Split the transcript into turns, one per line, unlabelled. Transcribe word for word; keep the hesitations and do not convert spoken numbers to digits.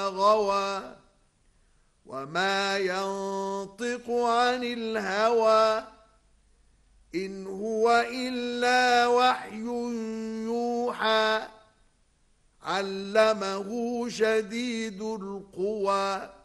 غوى وما ينطق عن الهوى إن هو إلا وحي يوحى علمه شديد القوى